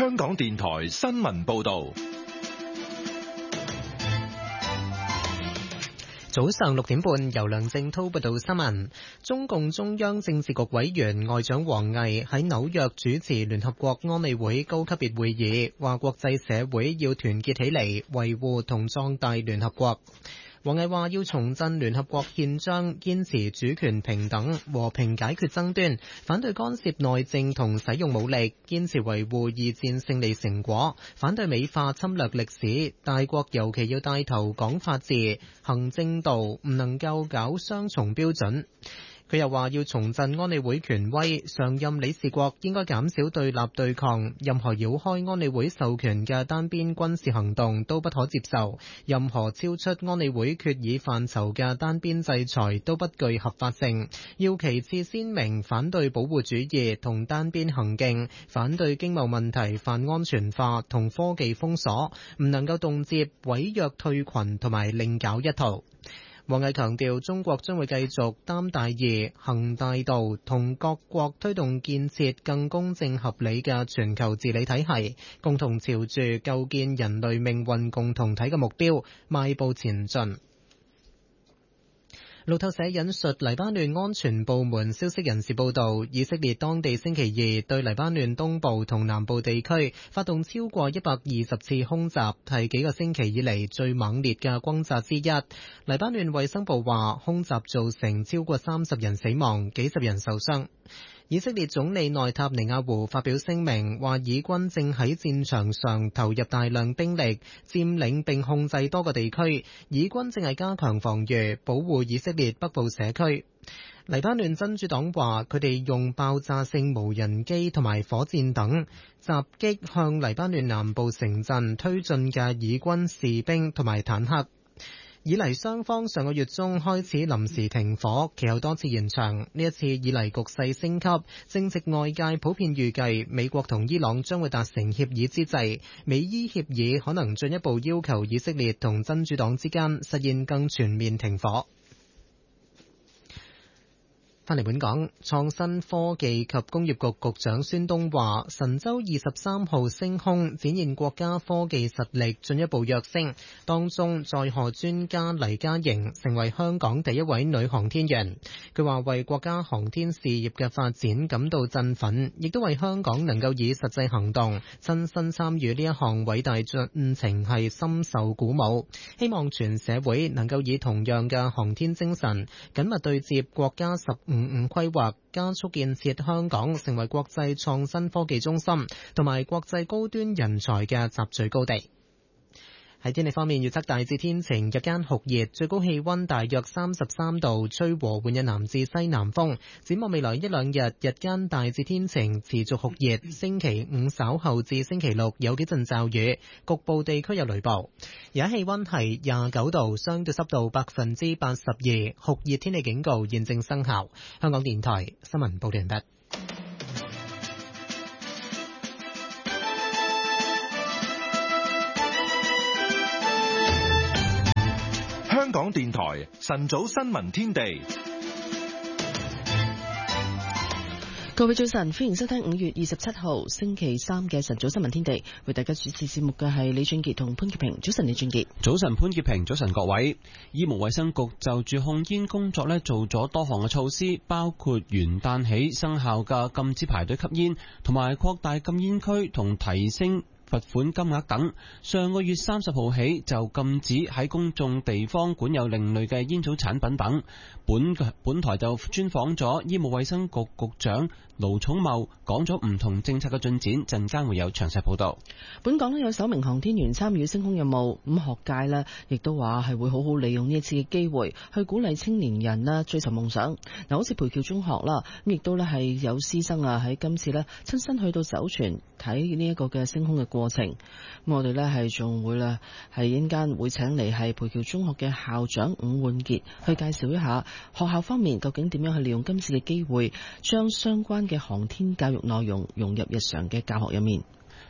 香港電台新聞報道。 早上6點半，由梁正滔報道新聞。中共中央政治局委員外長王毅喺紐約主持聯合國安理會高級別會議，話國際社會要團結起嚟，維護同壯大聯合國。王毅話要重振聯合國憲章，堅持主權平等、和平解決爭端，反對干涉內政同使用武力，堅持維護二戰勝利成果，反對美化侵略歷史。大國尤其要帶頭講法治、行正道，唔能夠搞雙重標準。佢又話要重振安理會權威，常任理事國應該減少對立對抗，任何繞開安理會授權嘅單邊軍事行動都不可接受，任何超出安理會決議範疇嘅單邊制裁都不具合法性。要旗幟鮮明反對保護主義同單邊行徑，反對經貿問題泛安全化同科技封鎖，唔能夠動輒毀約退群同埋另搞一套。王毅強調，中國將會繼續擔大義、行大道，同各國推動建設更公正合理嘅全球治理體系，共同朝住構建人類命運共同體嘅目標邁步前進。路透社引述黎巴嫩安全部門消息人士報道，以色列當地星期二對黎巴嫩東部同南部地區發動超過120次空襲，係幾個星期以嚟最猛烈嘅轟炸之一。黎巴嫩衛生部話，空襲造成超過30人死亡，幾十人受傷。以色列總理內塔尼亞胡發表聲明，話以軍正喺戰場上投入大量兵力，佔領並控制多個地區。以軍正係加強防禦，保護以色列北部社區。黎巴嫩真主黨話，佢哋用爆炸性無人機同埋火箭等襲擊向黎巴嫩南部城鎮推進嘅以軍士兵同埋坦克。以嚟雙方上個月中開始臨時停火，其後多次延長。呢一次以嚟局勢升級，正值外界普遍預計美國同伊朗將會達成協議之際，美伊協議可能進一步要求以色列同真主黨之間實現更全面停火。翻嚟本港，創新科技及工業局局長孫東話，神舟23號升空展現國家科技實力進一步躍升，當中載荷專家黎嘉瑩成為香港第一位女航天員。佢話為國家航天事業嘅發展感到振奮，亦都為香港能夠以實際行動親身參與呢一項偉大進程係深受鼓舞。希望全社會能夠以同樣嘅航天精神，緊密對接國家15規劃，加速建設香港成為國際創新科技中心同埋國際高端人才嘅集聚高地。喺天氣方面，預測大致天晴，日間酷熱，最高氣溫大約33度，吹和緩嘅南至西南風。展望未來一兩日，日間大致天晴，持續酷熱。星期五稍後至星期六有幾陣驟雨，局部地區有雷暴。而家氣溫係29度，相對濕度82%，酷熱天氣警告現正生效。香港電台新聞報道完畢。 香港電台晨早新聞天地， 各位早晨，歡迎收聽5月27號星期三嘅晨早新聞天地。為大家主持節目嘅係李俊傑同潘潔平。早晨，李俊傑。 早晨，潘潔平。早晨，各位。醫務衛生局就住控煙工作做咗多項嘅措施，包括元旦起生效嘅禁止排隊吸煙，同埋擴大禁煙區同提升罰款金額等。上個月30號起就禁止喺公眾地方管有另類嘅煙草產品等。本台就專訪咗醫務衛生局局長盧寵茂，講咗唔同政策嘅進展，陣間會有詳細報道。 本港有首名航天員參與升空任務，咁學界呢亦都話係會好好利用呢一次嘅機會，去鼓勵青年人啦追求夢想。嗱，好似培僑中學啦，咁亦都咧係有師生啊喺今次咧親身去到酒泉睇呢一個嘅升空嘅過程。咁我哋咧係仲會咧係一陣間會請嚟係培僑中學嘅校長伍煥傑去介紹一下學校方面究竟點樣去利用今次嘅機會，將相關嘅航天教育內容融入日常嘅教學入面。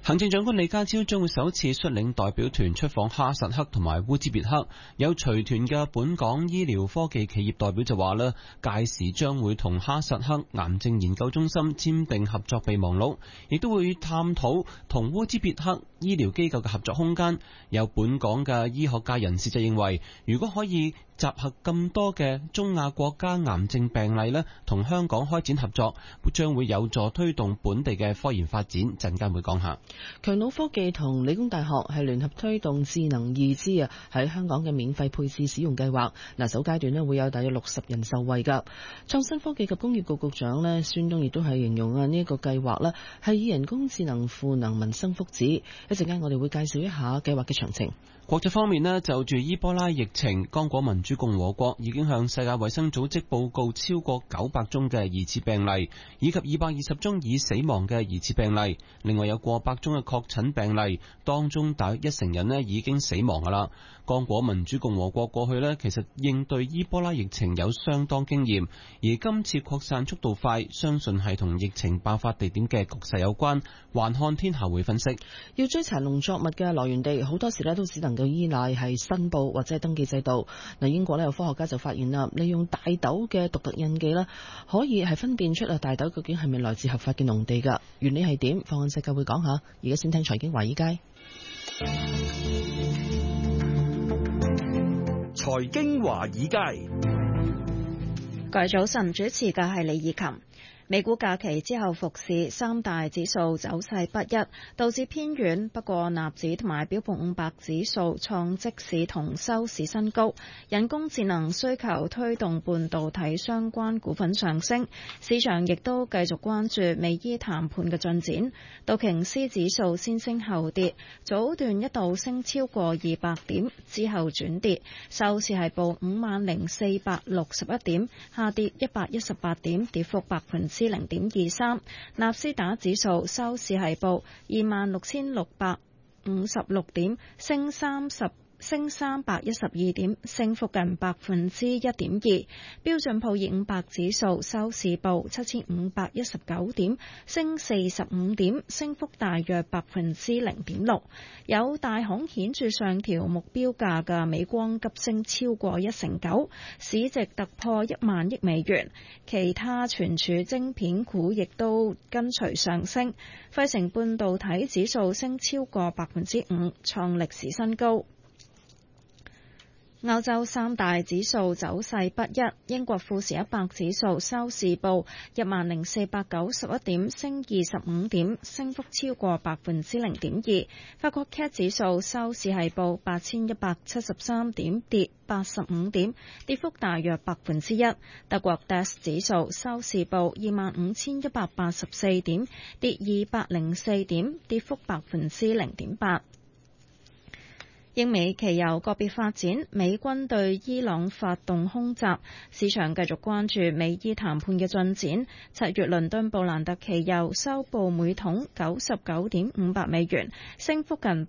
行政長官李家超將會首次率領代表團出訪哈薩克同埋烏茲別克。有隨團嘅本港醫療科技企業代表就話啦，屆時將會同哈薩克癌症研究中心簽訂合作備忘錄，亦都會探討同烏茲別克醫療機構嘅合作空間。有本港嘅醫學界人士就認為，如果可以集合咁多嘅中亞國家癌症病例呢，同香港開展合作，將會有助推動本地嘅科研發展。陣間會講下。 強腦科技同理工大學係聯合推動智能義肢喺香港嘅免費配置使用計劃。首階段會有大約60人受惠㗎。創新科技及工業局局長孫東亦都係形容呢一個計劃係以人工智能賦能民生福祉。一陣間我哋會介紹一下計劃嘅詳情。 國際方面呢，就住伊波拉疫情，剛果民主共和國已經向世界衛生組織報告超過900宗嘅疑似病例，以及220宗已死亡嘅疑似病例。另外有過百宗嘅確診病例，當中大約10%人呢已經死亡㗎啦。剛果民主共和國過去呢，其實應對伊波拉疫情有相當經驗，而今次擴散速度快，相信係同疫情爆發地點嘅局勢有關。環看天下會分析， 要追查農作物嘅來源地，好多時都只能夠依賴係申報或者係登記制度。英國有科學家就發現啦，利用大豆嘅獨特印記可以係分辨出大豆究竟係咪來自合法嘅農地㗎。原理係點？放眼世界會講下。而家先聽財經華爾街。 財經華爾街， 各位早晨，主持嘅係李以琴。美股假期之後復市，三大指數走勢不一，道指偏軟，不過納指同埋標普500指數創即市同收市新高。人工智能需求推動半導體相關股份上升，市場亦都繼續關注美伊談判嘅進展。道瓊斯指數先升後跌，早段一度升超過200點，之後轉跌，收市係報50,461點，下跌118點，跌幅0.23%，納斯達指數收市係報26,656點，升312點，升幅近1.2%。標準普爾500指數收市報7,519點，升45點，升幅大約0.6%。有大行顯著上調目標價嘅美光急升超過1.9%，市值突破1萬億美元。其他存儲晶片股亦都跟隨上升，費城半導體指數升超過5%，創歷史新高。歐洲三大指數走勢不一，英國富時100指數收市報10,491點，升25點，升幅超過0.2%。法國 CAC 指數收市係報8,173點，跌85點，跌幅大約1%。德國 DAX 指數收市報25,184點，跌204點，跌幅0.8%。英美期油個別發展，美軍對伊朗發動空襲，市場繼續關注美伊談判嘅進展。7月倫敦布蘭特期油收報每桶99.58美元，升幅近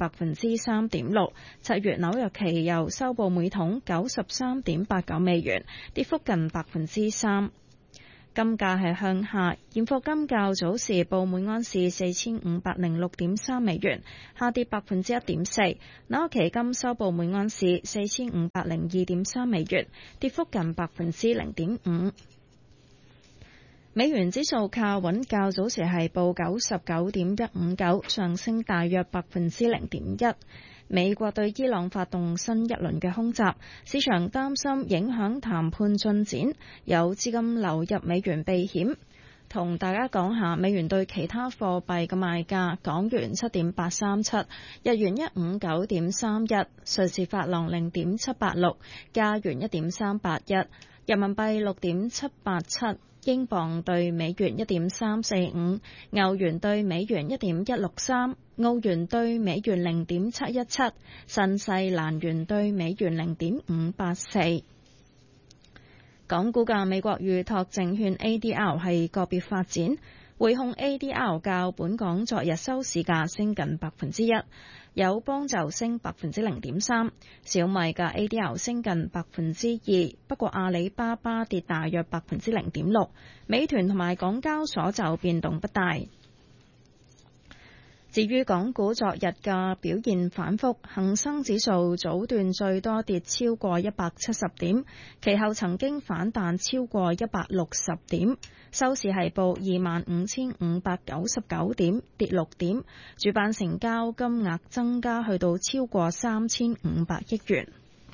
3.6%。7月紐約期油收報每桶93.89美元，跌幅近3%。金價係向下，現貨金較早時報每安士4,506.3美元，下跌1.4%。紐約期金收報每安士4,502.3美元，跌幅近0.5%。美元指數靠穩，較早時係報99.159，上升大約0.1%。美國對伊朗發動新一輪嘅空襲，市場擔心影響談判進展，有資金流入美元避險。同大家講下美元對其他貨幣嘅賣價：港元7.837，日元159.31，瑞士法郎0.786，加元1.381，人民幣6.787。英鎊對美元1.345，歐元對美元1.163，澳元對美元0.717，新西蘭元對美元0.584。港股嘅美國預託證券 ADR 係個別發展，匯控 ADR 較本港昨日收市價升近1%。友邦就升0.3%，小米嘅 ADR 升近2%，不過阿里巴巴跌大約0.6%，美團同埋港交所就變動不大。 至於港股昨日嘅表現反覆，恒生指數早段最多跌超過170點，其後曾經反彈超過160點，收市係報25,599點，跌6點，主板成交金額增加去到超過3,500億元。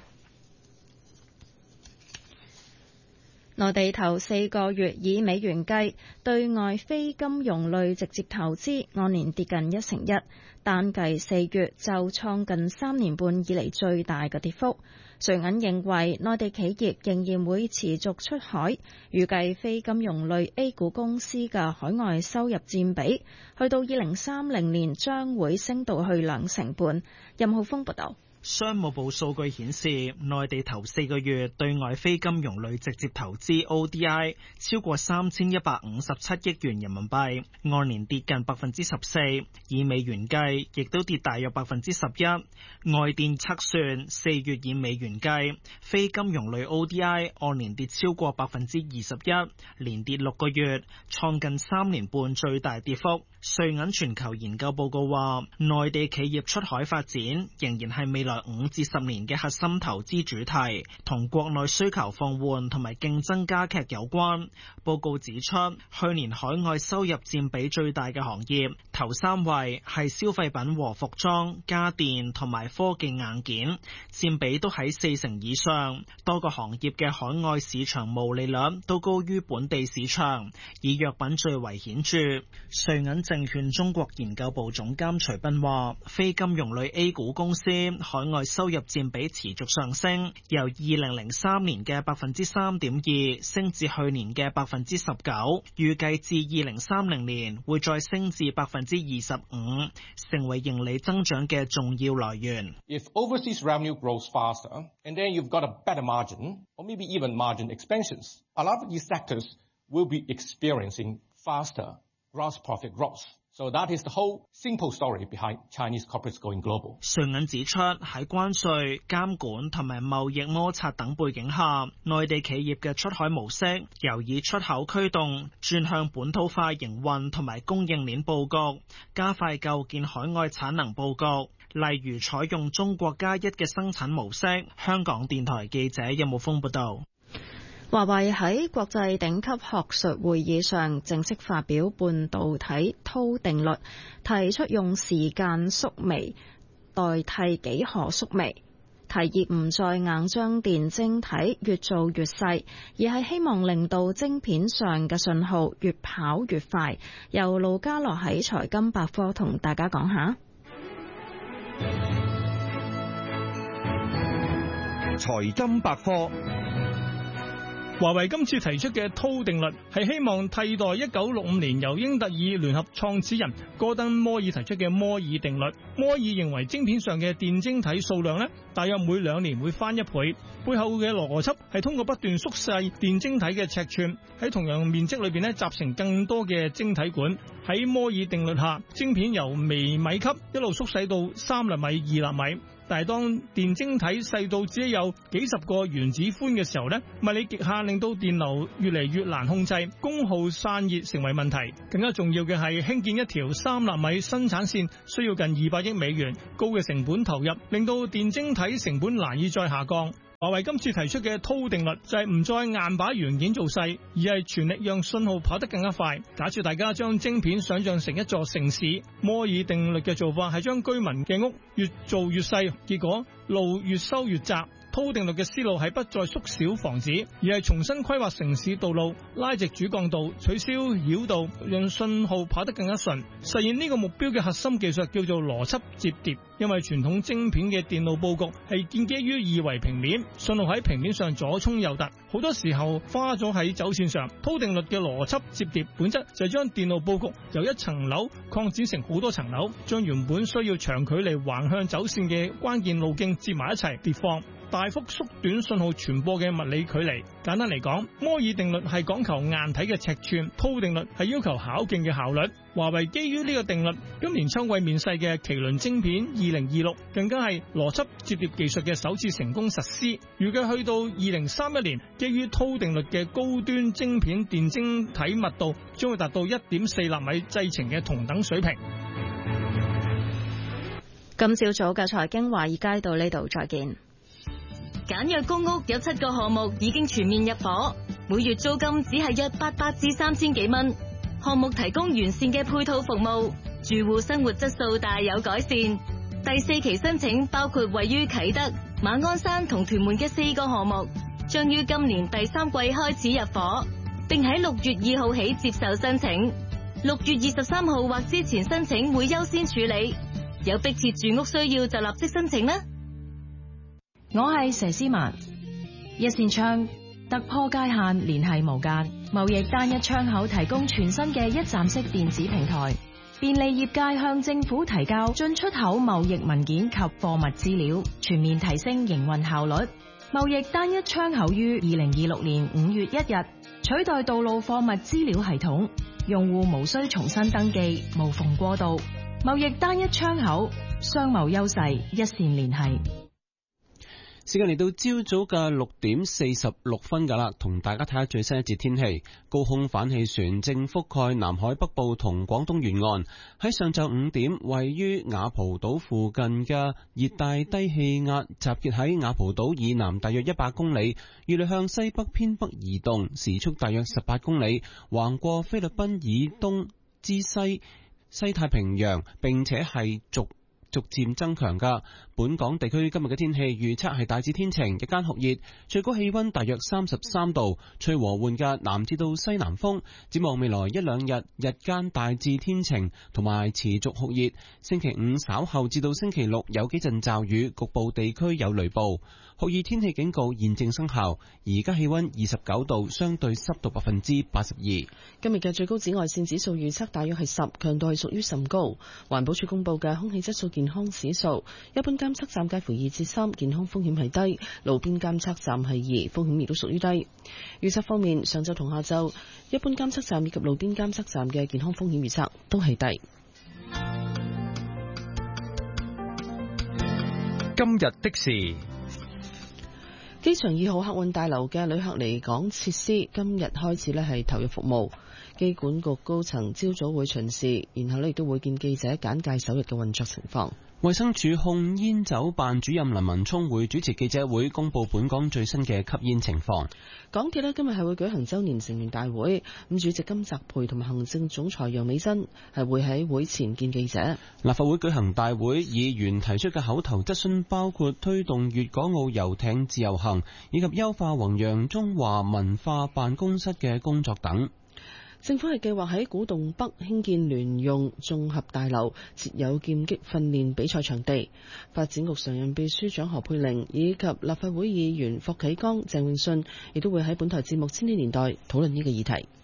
內地頭4個月以美元計，對外非金融類直接投資按年跌近1成1，單計4月就創近3年半以嚟最大嘅跌幅。瑞銀認為內地企業仍然會持續出海，預計非金融類 A 股公司嘅海外收入佔比，去到2030年將會升到去2成半。任浩峰報導。 商務部數據顯示，內地頭4個月對外非金融類直接投資 ODI 超過3157億元人民幣，按年跌近14%，以美元計亦都跌大約11%。外電測算，4月以美元計，非金融類 ODI 按年跌超過21%，連跌6個月，創近3年半最大跌幅。瑞銀全球研究報告話，內地企業出海發展仍然係未來5至10年嘅核心投資主題，同國內需求放緩同埋競爭加劇有關。報告指出，去年海外收入佔比最大嘅行業頭3位係消費品和服裝、家電同埋科技硬件，佔比都喺4成以上。多個行業嘅海外市場毛利率都高於本地市場，以藥品最為顯著。瑞銀證券中國研究部總監徐斌話，非金融類 A 股公司海外收入佔比持續上升，由2003年嘅3.2%升至去年嘅19%，預計至2030年會再升至25%，成為盈利增長嘅重要來源。 If overseas revenue grows faster, and then you've got a better margin, or maybe even margin expansions, a lot of these sectors will be experiencing faster gross profit growth. So that is the whole simple story behind Chinese corporates going global. 瑞銀指出，喺關稅、監管同埋貿易摩擦等背景下，內地企業嘅出海模式由以出口驅動轉向本土化營運同埋供應鏈佈局，加快構建海外產能佈局。例如採用中國加1嘅生產模式。香港電台記者任武峰報道。 華為喺國際頂級學術會議上正式發表半導體韜定律，提出用時間縮微代替幾何縮微，提議唔再硬將電晶體越做越細，而係希望令到晶片上嘅信號越跑越快。由盧家樂喺財金百科同大家講下。 財金百科。 華為今次提出嘅韜定律係希望替代1965年由英特爾聯合創始人戈登摩爾提出嘅摩爾定律。摩爾認為晶片上嘅電晶體數量大約每2年會翻1倍，背後嘅邏輯係通過不斷縮細電晶體嘅尺寸，喺同樣面積裏邊集成更多嘅晶體管。喺摩爾定律下，晶片由微米級一路縮細到3納米、2納米。但係當電晶體細到只有幾十個原子寬嘅時候物理極限令到電流越嚟越難控制，功耗散熱成為問題。更加重要嘅係興建一條3納米生產線需要近200億美元，高嘅成本投入令到電晶體成本難以再下降。華為今次提出嘅韜定律就係唔再硬把元件做細，而係全力讓信號跑得更加快。假設大家將晶片想象成一座城市，摩爾定律嘅做法係將居民嘅屋越做越細，結果路越修越窄。韜定律嘅思路係不再縮小房子，而係重新規劃城市道路，拉直主幹道，取消繞道，讓信號跑得更加順。實現呢個目標嘅核心技術叫做邏輯摺疊，因為傳統晶片嘅電路佈局係建基於二維平面，信號喺平面上左衝右突，好多時候花咗喺走線上。韜定律嘅邏輯摺疊本質就係將電路佈局由一層樓擴展成好多層樓，將原本需要長距離橫向走線嘅關鍵路徑接埋一齊疊放，大幅縮短信號傳播嘅物理距離。簡單嚟講，摩爾定律係講求硬體嘅尺寸，韜定律係要求巧勁嘅效率。華為基於呢個定律，今年秋季面世嘅麒麟晶片2026更加係邏輯摺疊技術嘅首次成功實施。預計去到2031年，基於韜定律嘅高端晶片電晶體密度將會達到1.4納米製程嘅同等水平。 今朝早嘅財經華爾街到呢度再見。 簡約公屋有7個項目已經全面入伙，每月租金只係約800至3000幾蚊。項目提供完善嘅配套服務，住戶生活質素大有改善。第4期申請包括位於啟德、馬鞍山同屯門嘅4個項目，將於今年第3季開始入伙，並喺6月2號起接受申請。6月23號或之前申請會優先處理。有迫切住屋需要就立即申請啦。 我係佘詩曼，一扇窗突破界限，聯繫無間，貿易單一窗口提供全新嘅一站式電子平台，便利業界向政府提交進出口貿易文件及貨物資料，全面提升營運效率。貿易單一窗口於2026年5月1日取代道路貨物資料系統，用戶無需重新登記，無縫過渡。貿易單一窗口，商貿優勢一線聯繫。 時間嚟到朝早嘅6:46㗎啦，同大家睇下最新一節天氣。高空反氣旋正覆蓋南海北部同廣東沿岸。喺上晝5點，位於雅蒲島附近嘅熱帶低氣壓集結喺雅蒲島以南大約100公里，預料向西北偏北移動，時速大約18公里，橫過菲律賓以東之西太平洋，並且係逐漸增強㗎。本港地區今日嘅天氣預測係大致天晴，日間酷熱，最高氣溫大約33度，吹和緩嘅南至到西南風。展望未來1、2日，日間大致天晴同埋持續酷熱。星期5稍後至到星期6有幾陣驟雨，局部地區有雷暴。酷熱天氣警告現正生效。而家氣溫29度，相對濕度82%。 今日嘅最高紫外線指數預測大約係10，強度係屬於甚高。環保署公布嘅空氣質素健康指數，一般監測站介乎2至3，健康風險係低；路邊監測站係2，風險亦都屬於低。預測方面，上晝同下晝，一般監測站以及路邊監測站嘅健康風險預測都係低。 今日的事。 機場2號客運大樓嘅旅客離港設施今日開始係投入服務。機管局高層朝早會巡視，然後亦都會見記者簡介首日嘅運作情況。 衛生署控煙酒辦主任林文聰會主持記者會，公布本港最新嘅吸煙情況。 港鐵今日係會舉行周年成員大會，咁主席金澤培同埋行政總裁楊美珍係會喺會前見記者。 立法會舉行大會，議員提出嘅口頭質詢包括推動粵港澳遊艇自由行，以及優化弘揚中華文化辦公室嘅工作等。 政府係計劃喺古洞北興建聯用綜合大樓，設有劍擊訓練比賽場地。發展局常任秘書長何佩玲以及立法會議員霍啟剛、鄭泳舜亦都會喺本台節目《千禧年代》討論呢個議題。